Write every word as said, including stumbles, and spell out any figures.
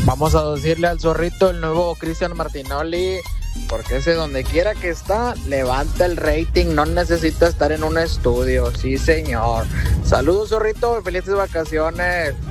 Vamos a decirle al zorrito el nuevo Cristian Martinoli, porque ese donde quiera que está, levanta el rating, no necesita estar en un estudio, sí señor. Saludos zorrito y felices vacaciones.